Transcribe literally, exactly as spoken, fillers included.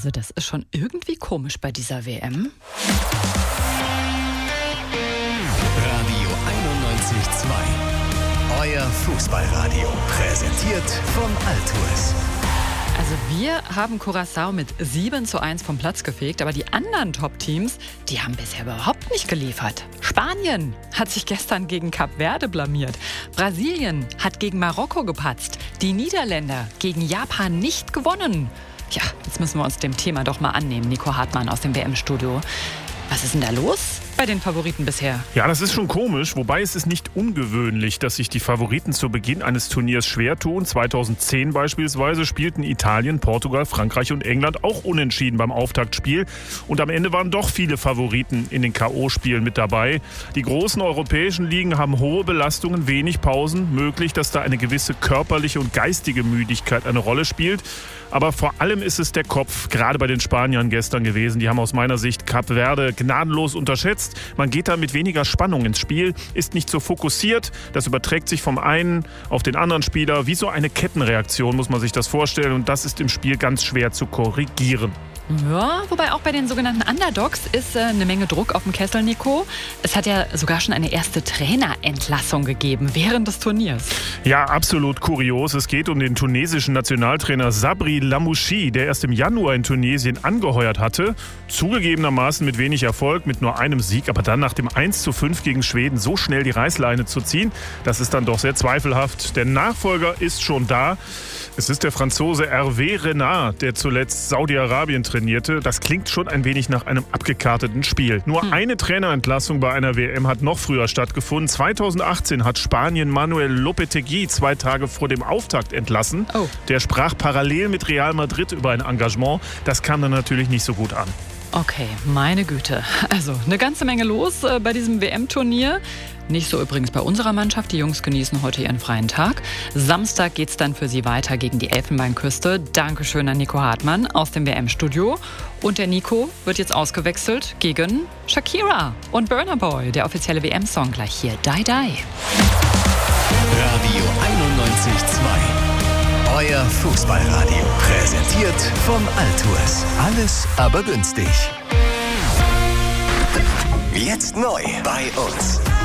Also das ist schon irgendwie komisch bei dieser W M. Radio einundneunzig Komma zwei. Euer Fußballradio. Präsentiert von Altours. Also wir haben Curaçao mit sieben zu eins vom Platz gefegt, aber die anderen Top-Teams, die haben bisher überhaupt nicht geliefert. Spanien hat sich gestern gegen Kap Verde blamiert. Brasilien hat gegen Marokko gepatzt. Die Niederländer gegen Japan nicht gewonnen. Ja, jetzt müssen wir uns dem Thema doch mal annehmen, Nico Hartmann aus dem W M-Studio. Was ist denn da los bei den Favoriten bisher? Ja, das ist schon komisch, wobei es ist nicht ungewöhnlich, dass sich die Favoriten zu Beginn eines Turniers schwer tun. zweitausendzehn beispielsweise spielten Italien, Portugal, Frankreich und England auch unentschieden beim Auftaktspiel. Und am Ende waren doch viele Favoriten in den K O-Spielen mit dabei. Die großen europäischen Ligen haben hohe Belastungen, wenig Pausen. Möglich, dass da eine gewisse körperliche und geistige Müdigkeit eine Rolle spielt. Aber vor allem ist es der Kopf, gerade bei den Spaniern gestern gewesen. Die haben aus meiner Sicht Kap Verde gnadenlos unterschätzt. Man geht da mit weniger Spannung ins Spiel, ist nicht so fokussiert. Das überträgt sich vom einen auf den anderen Spieler. Wie so eine Kettenreaktion muss man sich das vorstellen. Und das ist im Spiel ganz schwer zu korrigieren. Ja, wobei auch bei den sogenannten Underdogs ist äh, eine Menge Druck auf dem Kessel, Nico. Es hat ja sogar schon eine erste Trainerentlassung gegeben während des Turniers. Ja, absolut kurios. Es geht um den tunesischen Nationaltrainer Sabri Lamouchi, der erst im Januar in Tunesien angeheuert hatte. Zugegebenermaßen mit wenig Erfolg, mit nur einem Sieg. Aber dann nach dem eins zu fünf gegen Schweden so schnell die Reißleine zu ziehen, das ist dann doch sehr zweifelhaft. Der Nachfolger ist schon da. Es ist der Franzose Hervé Renard, der zuletzt Saudi-Arabien trainierte. Das klingt schon ein wenig nach einem abgekarteten Spiel. Nur hm. eine Trainerentlassung bei einer W M hat noch früher stattgefunden. zweitausendachtzehn hat Spanien Manuel Lopetegui zwei Tage vor dem Auftakt entlassen. Oh. Der sprach parallel mit Real Madrid über ein Engagement. Das kam dann natürlich nicht so gut an. Okay, meine Güte. Also eine ganze Menge los äh, bei diesem W M-Turnier. Nicht so übrigens bei unserer Mannschaft. Die Jungs genießen heute ihren freien Tag. Samstag geht's dann für sie weiter gegen die Elfenbeinküste. Dankeschön an Nico Hartmann aus dem W M-Studio. Und der Nico wird jetzt ausgewechselt gegen Shakira und Burna Boy. Der offizielle W M-Song gleich hier. Die, die. Radio einundneunzig Komma zwei. Euer Fußballradio. Präsentiert von Altours. Alles aber günstig. Jetzt neu bei uns.